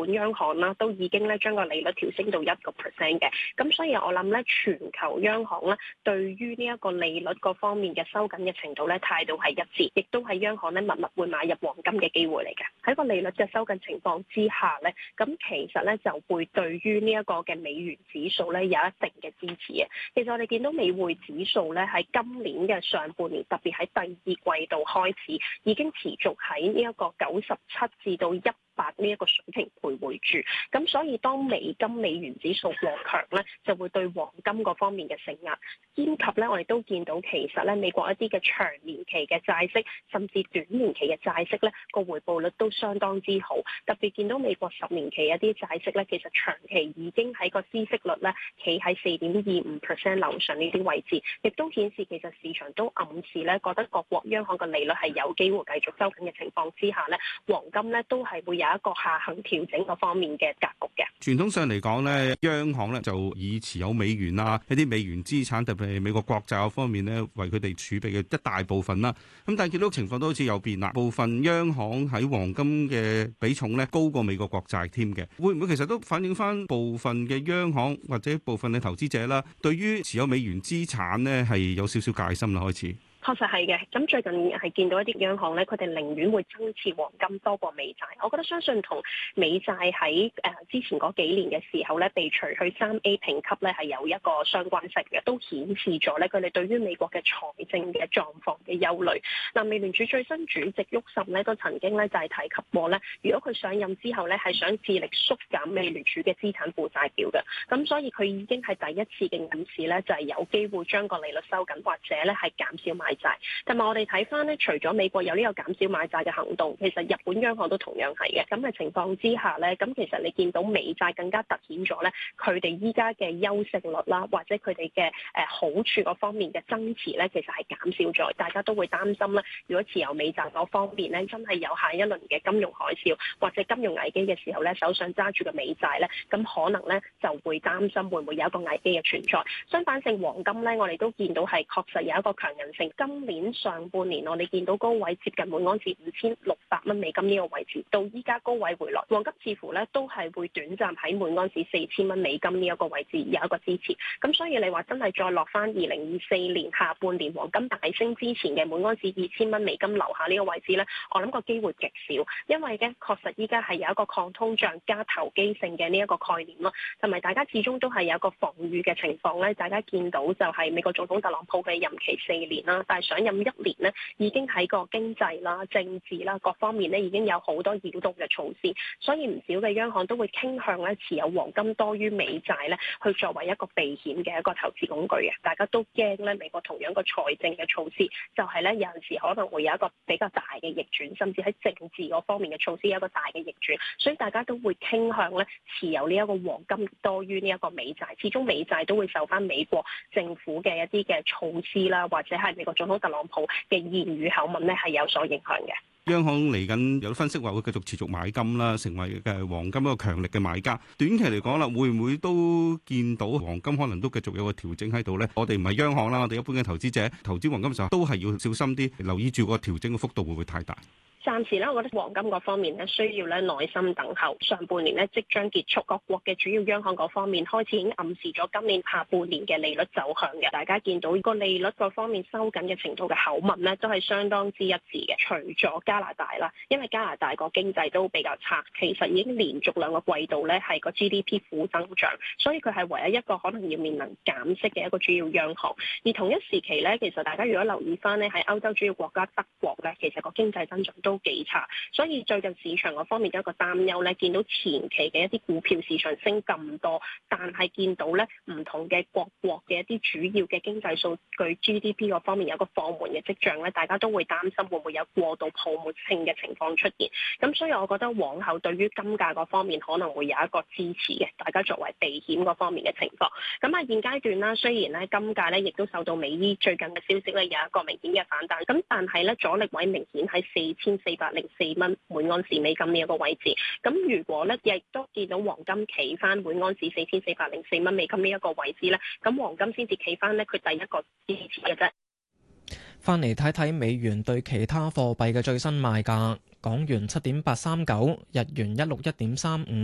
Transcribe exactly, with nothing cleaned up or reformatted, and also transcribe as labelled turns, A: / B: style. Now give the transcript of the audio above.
A: 本央行啦都已經咧將個利率調升到一個 percent 嘅。咁所以我諗咧，全球央行咧對於呢一個利率各方面嘅收緊嘅程度咧態度係一致，亦都係央行咧默默會買入黃金嘅機會嚟嘅。喺個利率嘅收緊情況之下咧，咁其實咧就會對於呢一個嘅美元指數咧有一定嘅支持嘅。其實我哋見到美匯指數咧喺今年嘅上半年，特別喺第二季度開始，已經持續喺呢一個九十七至到一百呢一個水平徘徊住。咁所以當美金美元指數過強咧，就會對黃金嗰方面嘅承壓。兼及咧，我哋都見到其實咧美國一啲嘅長年期嘅債息，甚至短年期嘅債息咧個回報率都相當之好。特別見到美國十年期一啲債息咧，其實長期已經喺個孳息率咧企喺四點二五 percent 樓上呢啲位置，亦都顯示其實市場都暗示咧覺得各國央行嘅利率係有機會繼續收緊嘅情況之下咧，黃金咧都係會有一個下行調整嗰方面嘅格局嘅。
B: 傳統上嚟講咧，央行咧就以持有美元啊一啲美元資產，特別係美國國債方面咧，為佢哋儲備嘅一大部分啦。咁但係見到情況都好似有變啦，部分央行喺黃金嘅比重咧高過美國國債添嘅，會唔會其實都反映翻部分嘅央行或者部分嘅投資者啦，對於持有美元資產咧係有少少戒心啦開始？
A: 確實係嘅，咁最近係見到一啲央行咧，佢哋寧願會增持黃金多過美債。我覺得相信同美債喺誒之前嗰幾年嘅時候咧，被除去三 A 評級咧係有一個相關性嘅，都顯示咗咧佢哋對於美國嘅財政嘅狀況嘅憂慮。嗱，美聯儲最新主席沃什咧都曾經咧就係提及過咧，如果佢上任之後咧係想致力縮減美聯儲嘅資產負債表嘅，咁所以佢已經係第一次嘅暗示咧，就係有機會將個利率收緊，或者咧係減少買債。同埋我哋睇翻咧，除咗美國有呢個減少買債嘅行動，其實日本央行都同樣係嘅。咁嘅情況之下咧，咁其實你見到美債更加突顯咗咧，佢哋依家嘅優勝率啦，或者佢哋嘅誒好處嗰方面嘅增持咧，其實係減少咗。大家都會擔心咧，如果持有美債嗰方面咧，真係有下一輪嘅金融海嘯或者金融危機嘅時候咧，手上揸住嘅美債咧，咁可能咧就會擔心會唔會有一個危機嘅存在。相反性黃金咧，我哋都見到係確實有一個強韌性。今年上半年我哋見到高位接近每盎司五千六百蚊美金呢個位置，到依家高位回落，黃金似乎咧都係會短暫喺每盎司四千蚊美金呢一個位置有一個支持。咁所以你話真係再落翻二零二四年下半年黃金大升之前嘅每盎司二千蚊美金樓下呢個位置咧，我諗個機會極少，因為咧確實依家係有一個抗通脹加投機性嘅呢一個概念咯，同埋大家始終都係有一個防禦嘅情況咧。大家見到就係美國總統特朗普嘅任期四年啦，但係上任一年呢已經喺個經濟啦、政治啦各方面呢已經有好多擾動嘅措施，所以唔少嘅央行都會傾向咧持有黃金多於美債咧，去作為一個避險嘅一個投資工具嘅。大家都驚咧美國同樣個財政嘅措施，就係咧有陣時可能會有一個比較大嘅逆轉，甚至喺政治嗰方面嘅措施有一個大嘅逆轉，所以大家都會傾向咧持有呢一個黃金多於呢一個美債。始終美債都會受翻美國政府嘅一啲嘅措施啦，或者係美國總統特朗普嘅言語口吻咧係有所影響嘅。
B: 央行嚟緊有分析話會繼續持續買金啦，成為嘅黃金一個強力嘅買家。短期嚟講啦，會唔會都見到黃金可能都繼續有個調整喺度咧？我哋唔係央行啦，我哋一般嘅投資者投資黃金嘅時候都係要小心啲，留意住個調整嘅幅度會唔會太大？
A: 暫時咧，我覺得黃金嗰方面咧需要咧耐心等候。上半年咧即將結束，各國嘅主要央行嗰方面開始已經暗示咗今年下半年嘅利率走向嘅。大家見到個利率嗰方面收緊嘅程度嘅口吻咧，都係相當之一致嘅。除咗加拿大啦，因為加拿大個經濟都比較差，其實已經連續兩個季度咧係個 G D P 負增長，所以佢係唯一一個可能要面臨減息嘅一個主要央行。而同一時期咧，其實大家如果留意翻咧，喺歐洲主要國家德國咧，其實個經濟增長都幾差，所以最近市場嗰方面嘅一個擔憂咧，見到前期嘅一啲股票市場升咁多，但係見到咧唔同嘅各國嘅一啲主要嘅經濟數據 G D P 嗰方面有個放緩嘅跡象咧，大家都會擔心會唔會有過度泡沫性嘅情況出現。咁所以我覺得往後對於金價嗰方面可能會有一個支持嘅，大家作為避險嗰方面嘅情況。咁啊現階段啦，雖然咧金價咧亦都受到美伊最近嘅消息咧有一個明顯嘅反彈，咁但係咧阻力位明顯喺四千四百零四蚊每盎司美金呢一個位置。咁如果咧亦都見到黃金企翻每盎司四千四百零四蚊美金呢一個位置咧，咁黃金先至企翻咧佢第一個支持嘅啫。
C: 翻嚟睇睇美元對其他貨幣嘅最新賣價，港元七點八三九，日元一六一點三五。